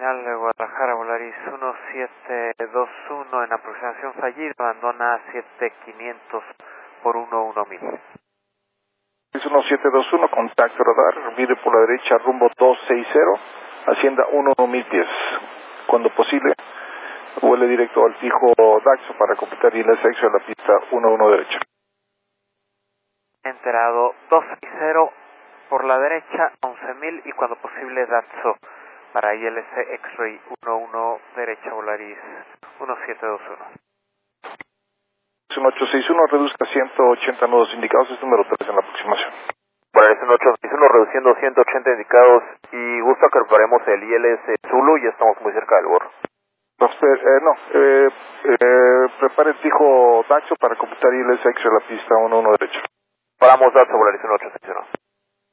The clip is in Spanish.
Terminal de Guadalajara, Volaris 1721 en aproximación fallida, abandona 7500 por 11000. Es 1721, contacto radar, vire por la derecha rumbo 260, hacienda 1000 pies. Cuando posible, vuele directo al fijo Daxo para completar ILS extra de la pista 11 derecha. Enterado 260 por la derecha, 11000 y cuando posible Daxo para ILS X-Ray 11 derecha, Volaris 1721. 1861, reduzca 180 nudos indicados, es número 3 en la aproximación. Volaris 1861, reduciendo 180 indicados y gusta que preparemos el ILS Zulu, ya estamos muy cerca del borde. Prepare el fijo Daxo para completar ILS extra de la pista 11 derecha. Paramos Daxo, Volaris 1861.